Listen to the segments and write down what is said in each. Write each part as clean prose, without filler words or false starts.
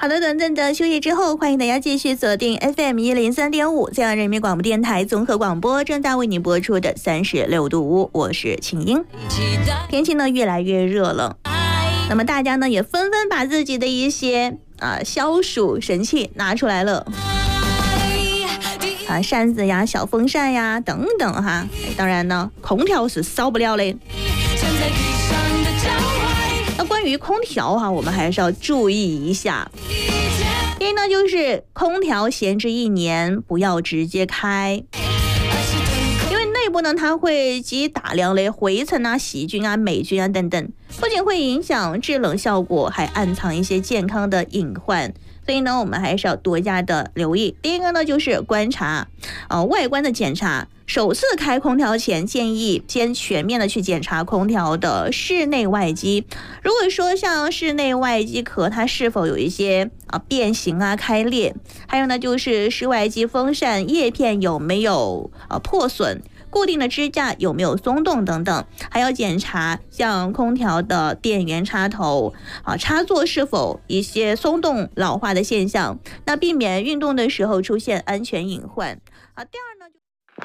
好的，短暂的休息之后，欢迎大家继续锁定 FM103.5浙江人民广播电台综合广播，正在为您播出的36度5，我是晴英。天气呢越来越热了，那么大家呢也纷纷把自己的一些消暑神器拿出来了。扇子呀、小风扇呀等等哈，当然呢，空调是少不了嘞。那关于空调哈，我们还是要注意一下。第一呢，就是空调闲置1年，不要直接开，因为内部呢它会积大量的灰尘啊、细菌啊、霉菌啊等等，不仅会影响制冷效果，还暗藏一些健康的隐患。所以呢，我们还是要多加的留意。第一个呢，就是观察外观的检查。首次开空调前，建议先全面的去检查空调的室内外机。如果说像室内外机壳它是否有一些变形啊、开裂，还有呢就是室外机风扇叶片有没有破损，固定的支架有没有松动等等，还要检查像空调的电源插头插座是否一些松动老化的现象，那避免运动的时候出现安全隐患。第二呢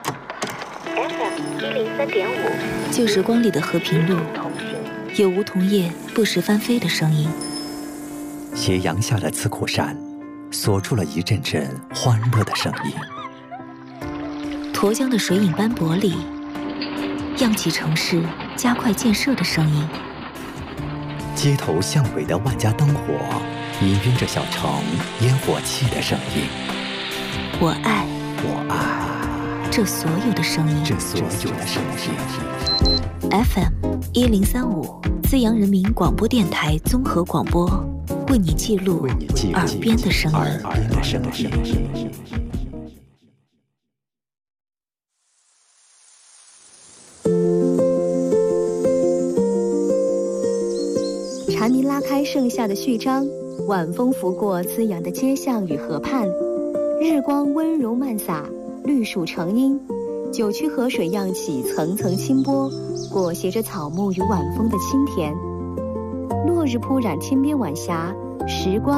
FM103.5，旧时光里的和平路，有梧桐叶不时翻飞的声音。 斜阳下的刺库山，锁住了一阵阵欢乐的声音。 沱江的水影斑驳里，漾起城市加快建设的声音。 街头巷尾的万家灯火，氤氲着小城烟火气的声音。 我爱这所有的声音。FM103.5，资阳人民广播电台综合广播，为你记录耳边的声音。 蝉鸣拉开盛夏的序章，晚风拂过滋养的街巷与河畔，日光温柔漫洒，绿树成荫，九曲河水漾起层层清波，裹挟着草木与晚风的清甜。落日铺染天边晚霞，时光